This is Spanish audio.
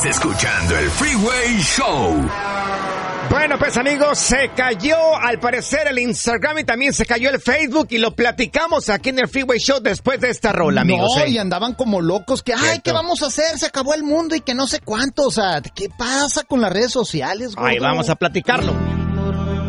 Estás escuchando el Freeway Show. Bueno, pues amigos, se cayó al parecer el Instagram y también se cayó el Facebook y lo platicamos aquí en el Freeway Show después de esta rola, amigos. No, y andaban como locos que, ¿Cierto? ¿qué vamos a hacer? Se acabó el mundo y que no sé cuánto. O sea, ¿qué pasa con las redes sociales, gordo? Ahí vamos a platicarlo.